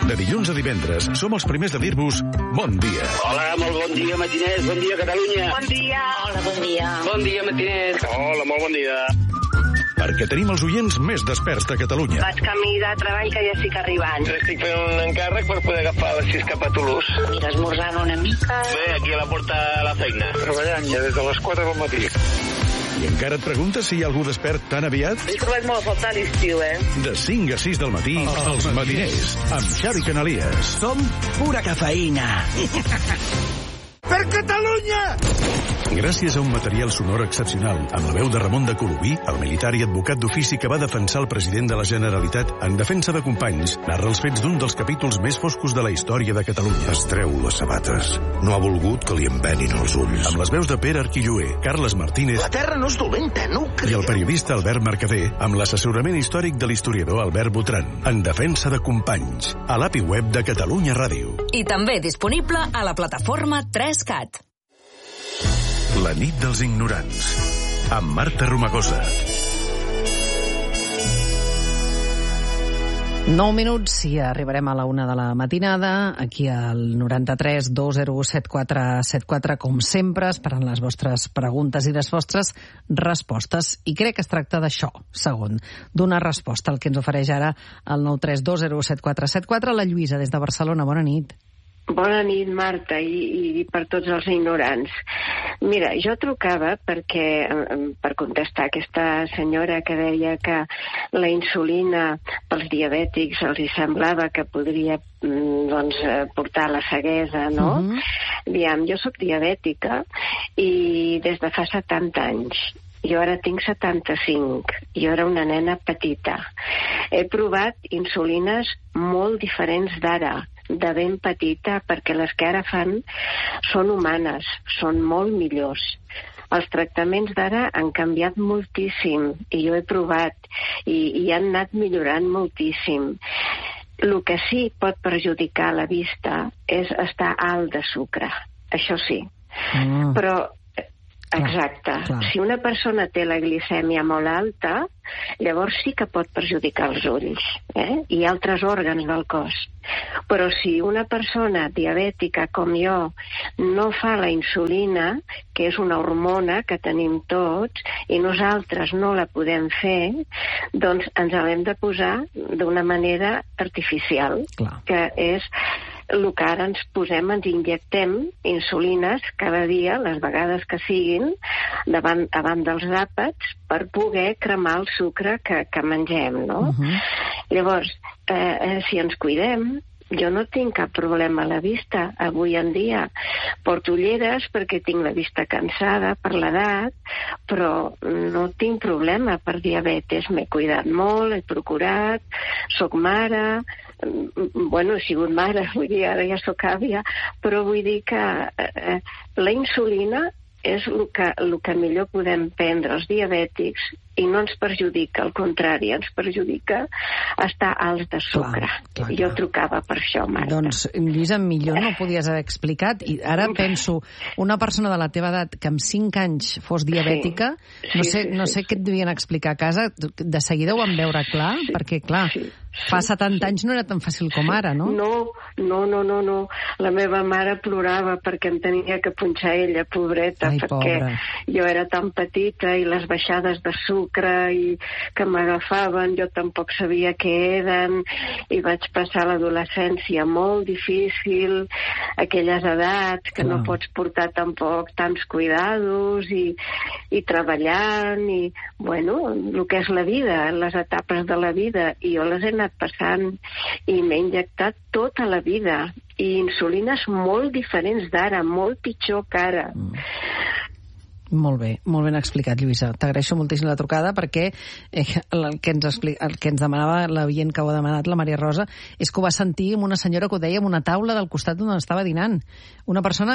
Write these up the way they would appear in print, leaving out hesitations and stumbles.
De dilluns a divendres som els primers de dir-vos bon dia. Hola, molt bon dia, matiners. Bon dia, Catalunya. Bon dia. Hola, bon dia. Bon dia, matiners. Hola, molt bon dia. Perquè tenim els oients més desperts de Catalunya. Vaig camí de treball que ja estic arribant. Estic fent un encàrrec per poder agafar les 6 cap a Toulouse. Mira, esmorzant una mica. Bé, aquí a la porta de la feina. Treballant ja des de les 4 del matí. I encara et preguntes si hi ha algú despert tan aviat? He trobat molt a faltar l'estiu, De 5 a 6 del matí, els matiners, amb Xavi Canalies. Som pura cafeïna. Per Catalunya! Gràcies a un material sonor excepcional, amb la veu de Ramon de Colobí, el militar i advocat d'ofici que va defensar el president de la Generalitat en defensa de companys, narra els fets d'un dels capítols més foscos de la història de Catalunya. Es treu les sabates. No ha volgut que li envenin els ulls. Amb les veus de Pere Arquilloé, Carles Martínez... La terra no és dolenta, no ho I el periodista Albert Mercader, amb l'assessorament històric de l'historiador Albert Botran, en defensa de companys, a l'API web de Catalunya Ràdio. I també disponible a la plataforma 3CAT. La nit dels ignorants, amb Marta Romagosa. 9 minuts i arribarem a la 1 de la matinada, aquí al 93 207474, com sempre, esperant les vostres preguntes i les vostres respostes. I crec que es tracta d'això, segon, d'una resposta, el que ens ofereix ara el 93 207474, la Lluïsa, des de Barcelona. Bona nit. Bona nit, Marta, i per tots els ignorants. Mira, jo trucava perquè, per contestar aquesta senyora que deia que la insulina pels diabètics els hi semblava que podria portar la ceguesa, no? Aviam, jo sóc diabètica i des de fa 70 anys. Jo ara tinc 75. Jo era una nena petita. He provat insulines molt diferents d'ara, de ben petita, perquè les que ara fan són humanes, són molt millors. Els tractaments d'ara han canviat moltíssim i jo he provat i han anat millorant moltíssim. El que sí pot perjudicar la vista és estar alt de sucre, això sí. Però exacte. Si una persona té la glicèmia molt alta, llavors sí que pot perjudicar els ulls i altres òrgans del cos. Però si una persona diabètica com jo no fa la insulina, que és una hormona que tenim tots, i nosaltres no la podem fer, doncs ens l'hem de posar d'una manera artificial, que és el que ara ens posem, ens injectem insulines cada dia, les vegades que siguin, davant dels àpats, per poder cremar el sucre que mengem, no? Llavors, si ens cuidem, jo no tinc cap problema a la vista avui en dia. Porto ulleres perquè tinc la vista cansada per l'edat, però no tinc problema per diabetes. M'he cuidat molt, he procurat, soc mare, he sigut mare, vull dir, ara ja soc àvia, però vull dir que la insulina és el que millor podem prendre els diabètics i no ens perjudica, al contrari, ens perjudica estar alts de sucre. Jo trucava per això, Marta. Doncs, Lluïsa, millor no ho podies haver explicat. I ara penso, una persona de la teva edat que amb 5 anys fos diabètica, no sé què et devien explicar a casa, de seguida ho van veure clar, perquè, clar, fa 70 anys no era tan fàcil com ara, no? No. La meva mare plorava perquè em tenia que punxar ella, pobreta, perquè jo era tan petita i les baixades de sucre i que m'agafaven, jo tampoc sabia què eren, i vaig passar l'adolescència molt difícil, aquelles edats que no pots portar tampoc tants cuidados i treballant, i, el que és la vida, les etapes de la vida, i jo les he anat passant i m'he injectat tota la vida, i insulines molt diferents d'ara, molt pitjor que ara. Molt ben explicat, Lluïsa. T'agraeixo moltíssim la trucada perquè el que ens demanava la veient que ho ha demanat, la Maria Rosa, és que ho va sentir amb una senyora que ho deia en una taula del costat on estava dinant. Una persona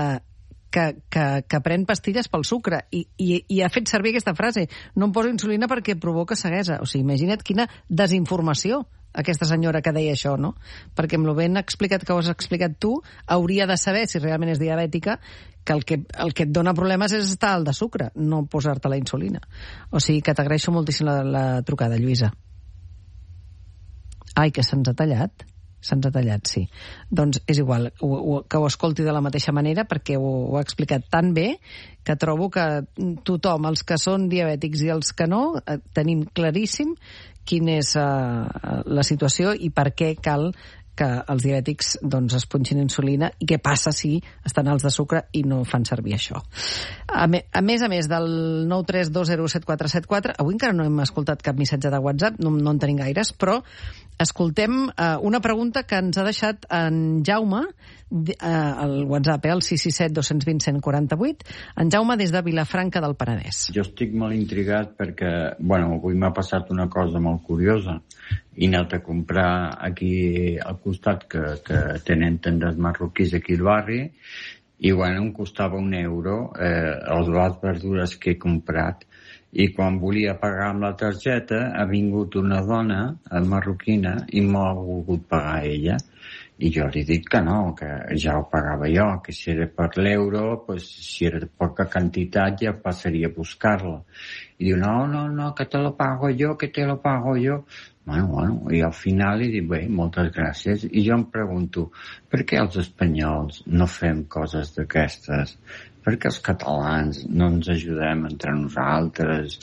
que pren pastilles pel sucre i ha fet servir aquesta frase: no em poso insulina perquè provoca ceguesa. O sigui, imagina't quina desinformació aquesta senyora que deia això, no? Perquè amb lo ben explicat que ho has explicat tu, hauria de saber, si realment és diabètica, que el que et dona problemes és estar alt de sucre, no posar-te la insulina. O sigui que t'agraeixo moltíssim la trucada, Lluïsa. Ai, que se'ns ha tallat. se'ns ha tallat, sí. Doncs és igual, que ho escolti de la mateixa manera, perquè ho ha explicat tan bé que trobo que tothom, els que són diabètics i els que no, tenim claríssim quina és la situació i per què cal que els diabètics doncs, es punxin insulina i què passa si estan alts de sucre i no fan servir això. A més del 932017474, avui encara no hem escoltat cap missatge de WhatsApp, no en tenim gaires, però escoltem una pregunta que ens ha deixat en Jaume, al WhatsApp, el 667-220-148, en Jaume des de Vilafranca del Penedès. Jo estic molt intrigat perquè, avui m'ha passat una cosa molt curiosa. He anat a comprar aquí al costat que tenen tendes marroquís aquí al barri i, em costava €1 les verdures que he comprat. I quan volia pagar amb la targeta ha vingut una dona marroquina i m'ha volgut pagar ella. I jo li dic que no, que ja ho pagava jo, que si era per l'euro, si era de poca quantitat ja passaria a buscar-la. I diu, no, que te lo pago yo, que te lo pago yo. I al final li dic, bé, moltes gràcies. I jo em pregunto, per què els espanyols no fem coses d'aquestes? Per què els catalans no ens ajudem entre nosaltres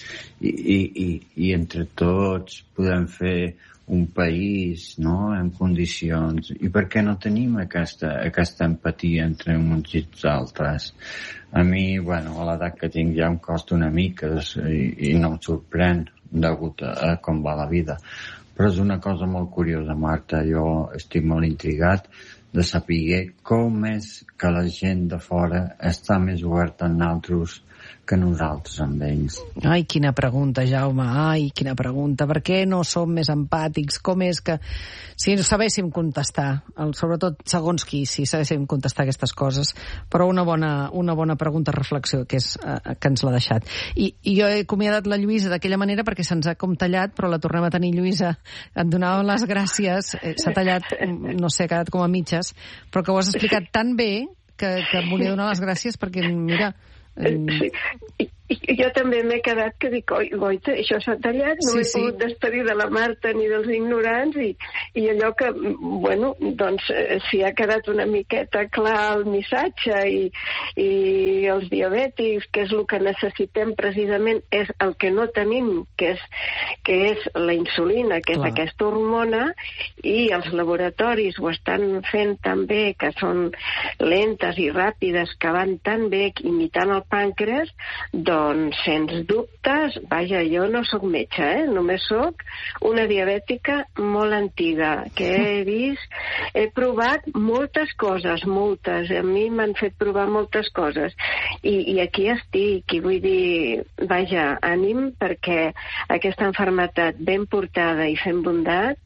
i entre tots podem fer un país, no?, en condicions? I per què no tenim aquesta empatia entre uns i els altres? A mi, a l'edat que tinc ja em costa una mica i no em sorprèn degut a com va la vida. Però és una cosa molt curiosa, Marta. Jo estic molt intrigat de saber com és que la gent de fora està més oberta en nosaltres que nosaltres amb ells. Ai, quina pregunta, Jaume, quina pregunta. Per què no som més empàtics? Com és que... Si sabéssim contestar, sobretot segons qui, si sabéssim contestar aquestes coses, però una bona pregunta, reflexió, que és que ens l'ha deixat. I jo he acomiadat la Lluïsa d'aquella manera perquè se'ns ha com tallat, però la tornem a tenir, Lluïsa. Et donava les gràcies, s'ha tallat, no sé, ha quedat com a mitges, però que ho has explicat tan bé que em volia donar les gràcies perquè, mira... Sí. I jo també m'he quedat que dic, goita, això s'ha tallat, no m'he pogut despedir de la Marta ni dels ignorants i allò que, si ha quedat una miqueta clar el missatge i els diabètics, que és el que necessitem precisament, és el que no tenim, que és la insulina, que és aquesta hormona, i els laboratoris ho estan fent tan bé, que són lentes i ràpides, que van tan bé imitant el pàncreas, doncs, sens dubtes, vaja, jo no sóc metge, només sóc una diabètica molt antiga, que he provat moltes coses, a mi m'han fet provar moltes coses, i aquí estic, i vull dir, vaja, ànim, perquè aquesta malaltia ben portada i fent bondat,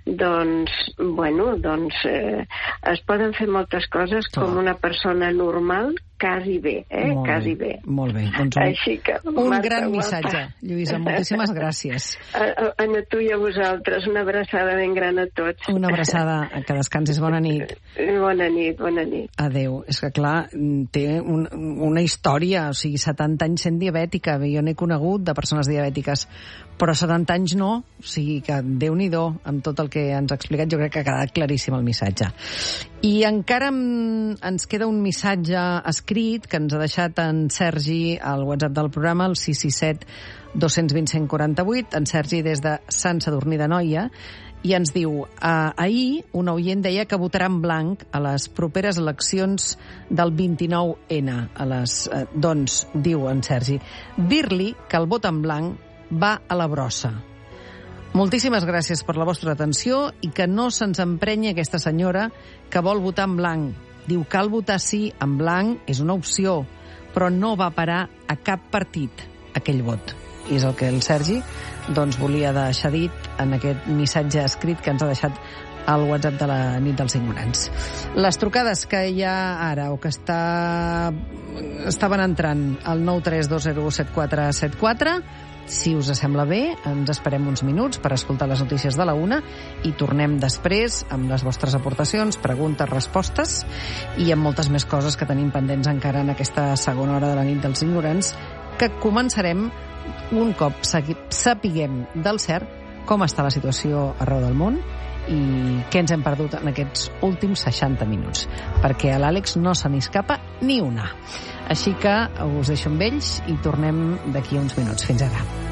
es poden fer moltes coses com una persona normal, quasi bé, quasi bé. Molt bé. Doncs així que, Marta, gran missatge, Lluïsa, moltíssimes gràcies. A tu i a vosaltres, una abraçada ben gran a tots. Una abraçada, que descansis, bona nit. Bona nit. Adéu. És que, clar, té una història, o sigui, 70 anys sent diabètica, jo n'he conegut de persones diabètiques, però 70 anys no, o sigui que Déu-n'hi-do, amb tot el que ens ha explicat, jo crec que ha quedat claríssim el missatge. I encara ens queda un missatge escrit que ens ha deixat en Sergi al WhatsApp del programa, el 667-220-148, en Sergi des de Sant Sadurní d'Anoia, i ens diu, ahir un oient deia que votarà en blanc a les properes eleccions del 29N. Doncs, diu en Sergi, dir-li que el vot en blanc va a la brossa. Moltíssimes gràcies per la vostra atenció i que no se'ns emprenyi aquesta senyora que vol votar en blanc. Diu, cal votar sí en blanc, és una opció, però no va parar a cap partit aquell vot. I és el que el Sergi volia deixar dit en aquest missatge escrit que ens ha deixat al WhatsApp de la nit dels ignorants. Les trucades que hi ha ara o que estaven entrant al 932017474, si us sembla bé, ens esperem uns minuts per escoltar les notícies de la 1 i tornem després amb les vostres aportacions, preguntes, respostes i amb moltes més coses que tenim pendents encara en aquesta segona hora de la nit dels ignorants, que començarem un cop sapiguem del cert com està la situació arreu del món i què ens hem perdut en aquests últims 60 minuts, perquè a l'Àlex no se n'escapa ni una. Així que us deixo amb ells i tornem d'aquí uns minuts. Fins ara.